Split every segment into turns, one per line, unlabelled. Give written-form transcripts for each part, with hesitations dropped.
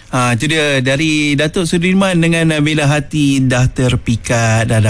Itu dia dari Datuk Sudirman dengan Bila Hati Dah Terpikat. Dah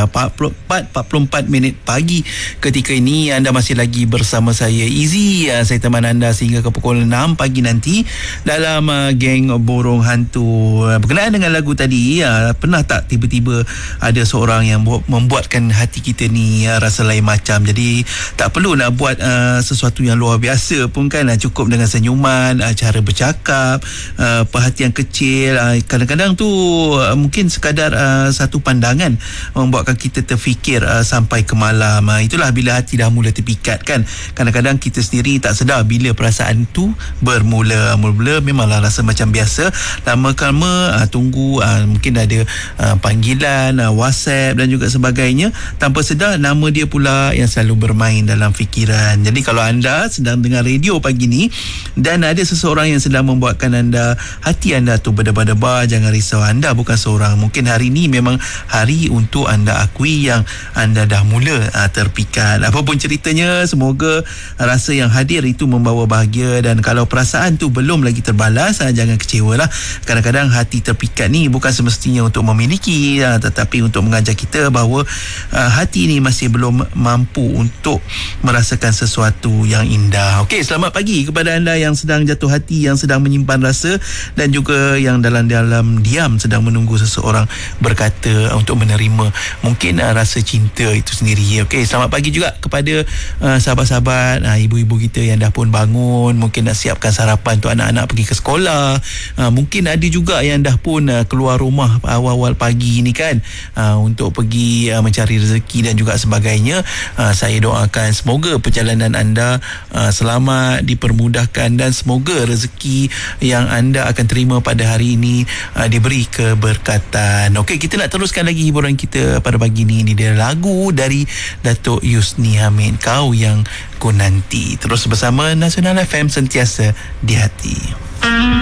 44 minit pagi ketika ini. Anda masih lagi bersama saya Izzy. Saya teman anda sehingga ke pukul 6 pagi nanti dalam Geng Borong Hantu. Berkenaan dengan lagu tadi, pernah tak tiba-tiba ada seorang yang membuatkan hati kita ni rasa lain macam? Jadi tak perlu nak buat sesuatu yang luar biasa pun kan. Cukup dengan senyuman, cara bercakap, perhatian kecil. Kadang-kadang tu mungkin sekadar satu pandangan membuatkan kita terfikir sampai ke malam. Itulah bila hati dah mula terpikat kan. Kadang-kadang kita sendiri tak sedar bila perasaan tu bermula. Mula-mula memanglah rasa macam biasa. Lama-lama tunggu mungkin ada panggilan, WhatsApp dan juga sebagainya. Tanpa sedar nama dia pula yang selalu bermain dalam fikiran. Jadi kalau anda sedang dengar radio pagi ni dan ada seseorang yang sedang membuatkan hati anda tu berdebar-debar, jangan risau, anda bukan seorang. Mungkin hari ni memang hari untuk anda akui yang anda dah mula terpikat. Apapun ceritanya, semoga rasa yang hadir itu membawa bahagia. Dan kalau perasaan tu belum lagi terbalas, jangan kecewalah. Kadang-kadang hati terpikat ni bukan semestinya untuk memiliki, tetapi untuk mengajar kita bahawa hati ni masih belum mampu untuk merasakan sesuatu yang indah. Okey, selamat pagi kepada anda yang sedang jatuh hati, yang sedang menyimpan rasa, dan juga yang dalam diam sedang menunggu seseorang berkata untuk menerima mungkin rasa cinta itu sendiri. Okey, selamat pagi juga kepada sahabat-sahabat, ibu-ibu kita yang dah pun bangun, mungkin nak siapkan sarapan untuk anak-anak pergi ke sekolah. Mungkin ada juga yang dah pun keluar rumah awal-awal pagi ni kan, untuk pergi mencari rezeki dan juga sebagainya. Saya doakan semoga perjalanan anda selamat, dipermudahkan, dan semoga rezeki yang anda akan terima pada hari ini diberi keberkatan. Okey, kita nak teruskan lagi hiburan kita pada pagi ini. Ini dia lagu dari Datuk Yusni Hamid, Kau Yang Ku Nanti. Terus bersama Nasional FM, sentiasa di hati.